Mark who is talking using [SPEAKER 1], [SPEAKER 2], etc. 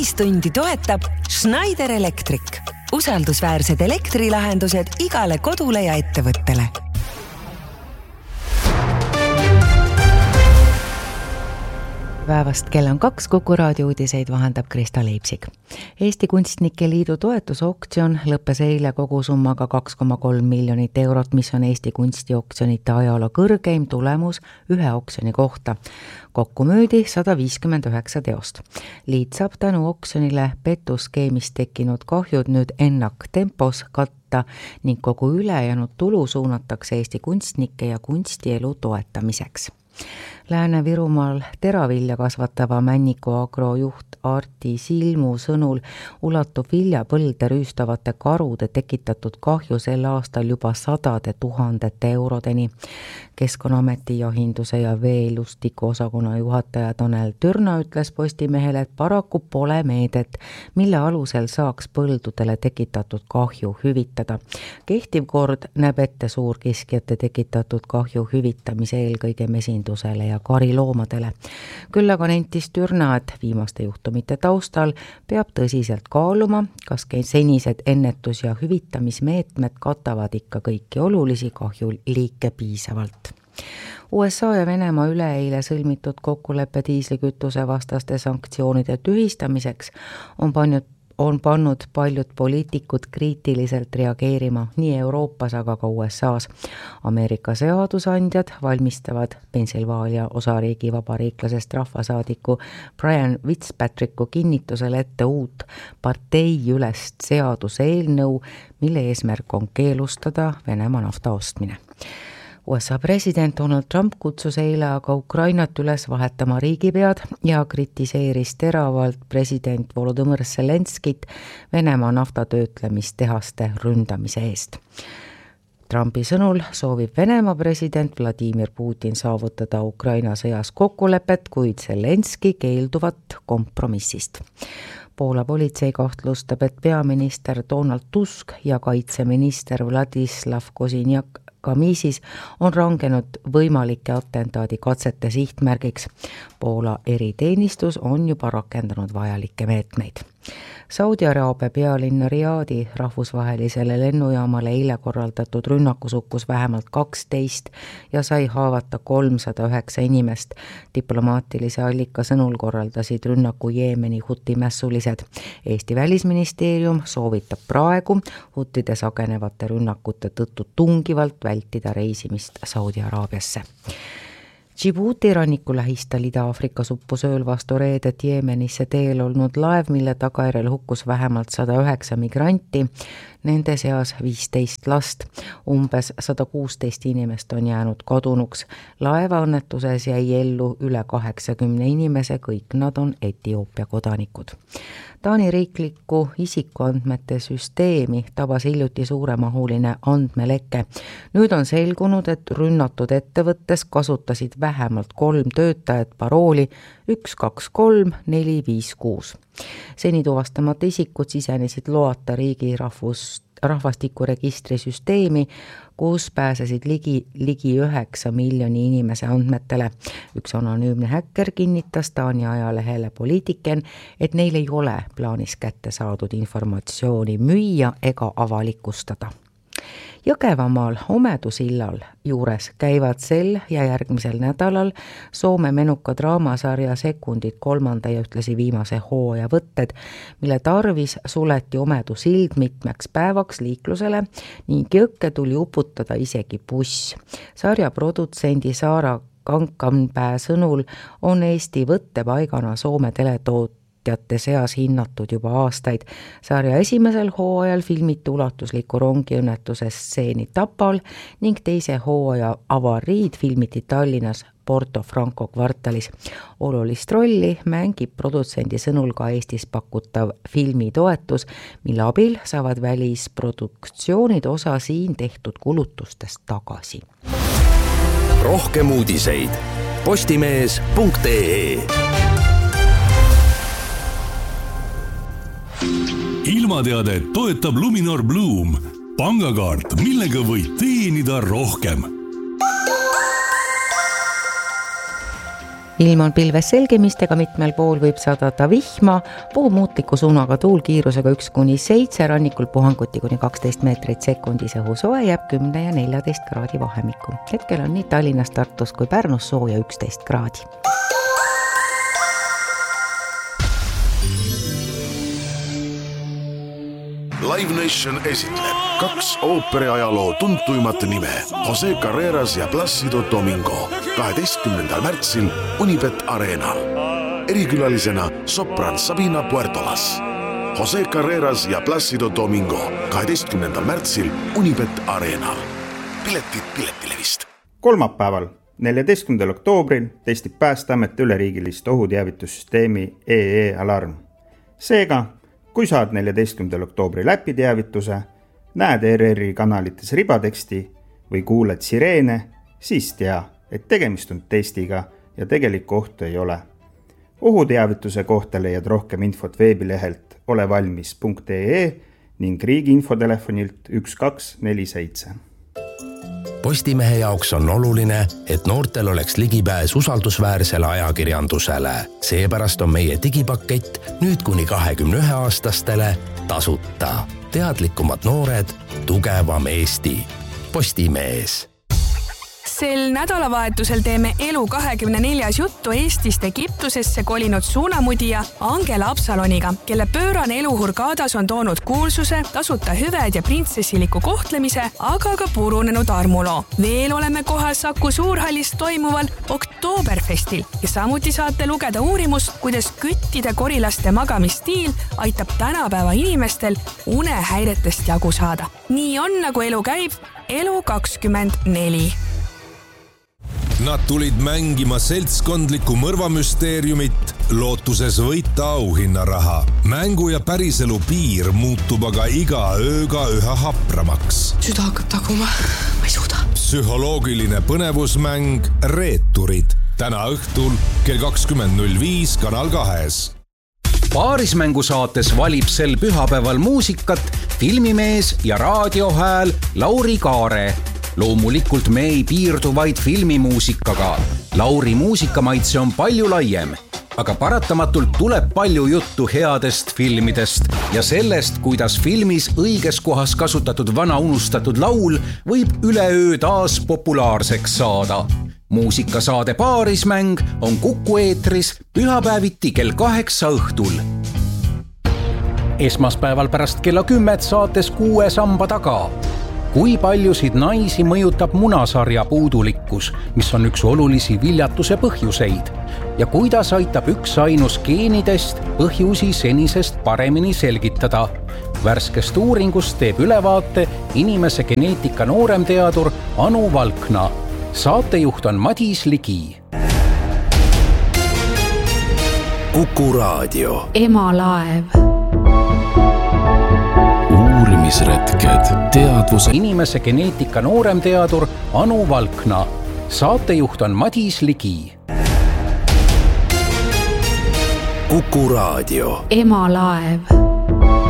[SPEAKER 1] Ühistundi toetab Schneider Electric. Usaldusväärsed elektrilahendused igale kodule ja ettevõttele.
[SPEAKER 2] Päevast kell on 2, Kuku raadio uudiseid vahendab Krista Leipsik. Eesti Kunstnike Liidu toetusoktsioon lõppes eile kogusummaga 2,3 miljonit eurot, mis on Eesti kunstioktsionite ajaloo kõrgeim tulemus ühe oktsiooni kohta. Kokku müüdi 159 teost. Liit saab tänu oktsionile petuskeemist tekkinud kahjud nüüd ennaktempos katta ning kogu ülejäänud tulu suunatakse Eesti kunstnike ja kunstielu toetamiseks. Lääne-Virumaal teravilja kasvatava Männiku Agro juht Arti Silmu sõnul ulatub viljapõlde rüüstavate karude tekitatud kahju sel aastal juba 100 000 eurodeni. Keskkonnaameti jahinduse ja veelustiku osakonna juhataja Tanel Türna ütles Postimehele, et paraku pole meedet, mille alusel saaks põldudele tekitatud kahju hüvitada. Kehtiv kord näeb ette suurkiskjate tekitatud kahju hüvitamise eelkõige mesindusele ja kariloomadele. Küll aga nentis Türna, et viimaste juhtumite taustal peab tõsiselt kaaluma, kas senised ennetus- ja hüvitamismeetmed katavad ikka kõiki olulisi kahjuliike piisavalt. USA ja Venemaa üleeile sõlmitud kokkuleppe diislikütuse vastaste sanktsioonide tühistamiseks on pannud paljud poliitikud kriitiliselt reageerima nii Euroopas, aga ka USAs. Ameerika seadusandjad valmistavad Pennsylvania osariigi vabariiklasest rahvasaadiku Brian Fitzpatricku kinnitusel ette uut parteiülest seaduseelnõu, mille eesmärk on keelustada Venemaa nafta ostmine. USA president Donald Trump kutsus eile aga Ukrainat üles vahetama riigipead ja kritiseeris teravalt president Volodõmõr Zelenskit Venemaa naftatöötlemistehaste ründamise eest. Trumpi sõnul soovib Venemaa president Vladimir Putin saavutada Ukraina sõjas kokkulepet, kuid Zelenski keelduvat kompromissist. Poola politsei kahtlustab, et peaminister Donald Tusk ja kaitseminister Vladislav Kozinjak Kamisis on rangenud võimalike atentaadikatsete sihtmärgiks. Poola eriteenistus on juba rakendanud vajalikke meetmeid. Saudi Araabia pealinna Riadi rahvusvahelisele lennujaamale eile korraldatud rünnakus hukkus vähemalt 12 ja sai haavata 309 inimest. Diplomaatilise allika sõnul korraldasid rünnaku Jeemeni hutimässulised. Eesti välisministeerium soovitab praegu hutide sagenevate rünnakute tõttu tungivalt vältida reisimist Saudi Araabiasse. Djibouti ranniku lähistel Ida-Aafrikas uppus ööl vastu reedet Jeemenisse teel olnud laev, mille tagajärjel hukkus vähemalt 109 migranti, nende seas 15 last. Umbes 116 inimest on jäänud kadunuks. Laevaõnnetuses jäi ellu üle 80 inimese, kõik nad on Etioopia kodanikud. Taani riikliku isikuandmete süsteemi tabas hiljuti suuremahuline andmeleke. Nüüd on selgunud, et rünnatud ettevõttes kasutasid vähemalt 3 töötajat parooli 123456. Seni tuvastamata isikud sisenesid loata riigi rahvastikuregistri süsteemi, kus pääsesid ligi 9 miljoni inimese andmetele. Üks anonüümne häkker kinnitas Taani ajalehele Politiken, et neil ei ole plaanis kätte saadud informatsiooni müüa ega avalikustada. Jõgevamaal Omedusillal juures käivad sel ja järgmisel nädalal Soome menuka draamasarja Sekundid 3. ja ühtlasi viimase hooaja võtted, mille tarvis suleti Omedusild mitmeks päevaks liiklusele ning jõkke tuli uputada isegi buss. Sarja produtsendi Saara Kankanpää sõnul on Eesti võttepaigana Soome teletoot seas hinnatud juba aastaid. Sarja esimesel hooajal filmiti ulatusliku rongiõnnetuse stseeni Tapal ning teise hooaja avariid filmiti Tallinnas Porto Franco kvartalis. Olulist rolli mängib produtsendi sõnul ka Eestis pakutav filmitoetus, mille abil saavad välisproduktsioonid osa siin tehtud kulutustest tagasi.
[SPEAKER 3] Rohkem uudiseid postimees.ee. Ilmateade toetab Luminor Bloom, pangakaart, millega võid teenida rohkem.
[SPEAKER 2] ilm on pilves selgemistega, mitmel pool võib sadada vihma, puumuutliku suunaga tuul kiirusega 1-7, rannikul puhanguti kuni 12 meetrit sekundis, õhu soe jääb 10 ja 14 kraadi vahemikku. Hetkel on nii Tallinnas, Tartus kui Pärnus sooja 11 kraadi.
[SPEAKER 4] Live Nation esitleb 2 ooperiajaloo tuntuimat nime Jose Carreras ja Plácido Domingo 12. märtsil Unibet Arenal. Erikülalisena sopran Sabina Puertolas. Jose Carreras ja Plácido Domingo 12. märtsil Unibet Arenal. Piletid Piletilevist.
[SPEAKER 5] Kolmapäeval, 14. oktoobril testib Päästeamet üleriigilist ohuteavitussüsteemi EE-alarm. Seega, kui saad 14. oktoobri läpiteavituse, näed ERR-i kanalites ribateksti või kuuled sireene, siis tea, et tegemist on testiga ja tegelikku ohtu ei ole. Ohuteavituse kohta leiad rohkem infot veebilehelt olevalmis.ee ning riigi infotelefonilt 1247.
[SPEAKER 3] Postimehe jaoks on oluline, et noortel oleks ligipääs usaldusväärsele ajakirjandusele. Seepärast on meie digipakett nüüd kuni 21-aastastele tasuta. Teadlikumad noored, tugevam Eesti. Postimees.
[SPEAKER 6] Sel nädalavahetusel teeme Elu 24 juttu Eestist Egiptusesse kolinud suunamudija Angela Absaloniga, kelle pöörane elu Hurgadas on toonud kuulsuse, tasuta hüved ja printsessiliku kohtlemise, aga ka purunenud armuloo. Veel oleme kohal Saku Suurhallis toimuval Oktoberfestil ja samuti saate lugeda uurimust, kuidas küttide korilaste magamistiil aitab tänapäeva inimestel unehäiretest jagu saada. Nii on, nagu elu käib, Elu 24.
[SPEAKER 7] Nad tulid mängima seltskondlikku mõrvamüsteeriumit, lootuses võita auhinnaraha. Mängu ja päriselu piir muutub aga iga ööga üha hapramaks.
[SPEAKER 8] Süda hakkab taguma, ma ei suuda.
[SPEAKER 7] Psühholoogiline põnevusmäng Reeturid. Täna õhtul kell 20.05 Kanal 2.
[SPEAKER 9] Paarismängu saates valib sel pühapäeval muusikat filmimees ja raadiohääl Lauri Kaare. Loomulikult me ei piirdu vaid filmimuusikaga. Lauri muusikamaitse on palju laiem, aga paratamatult tuleb palju juttu headest filmidest ja sellest, kuidas filmis õiges kohas kasutatud vana unustatud laul võib üleöö taas populaarseks saada. Muusikasaade Paarismäng on Kuku eetris pühapäeviti kell 8 õhtul. Esmaspäeval pärast kella 10 saates 6 samba taga. Kui paljusid naisi mõjutab munasarja puudulikkus, mis on üks olulisi viljatuse põhjuseid, ja kuidas aitab üks ainus geenidest põhjusi senisest paremini selgitada. Värskest uuringust teeb ülevaate inimese geneetika nooremteadur Anu Valkna. Saatejuht on Madis Ligi.
[SPEAKER 3] Kuku raadio.
[SPEAKER 8] Emalaev.
[SPEAKER 3] Uurimisretked teadvuse.
[SPEAKER 9] Inimese geneetika nooremteadur Anu Valkna. Saatejuht on Madis Ligi.
[SPEAKER 3] Kuku raadio.
[SPEAKER 8] Emalaev.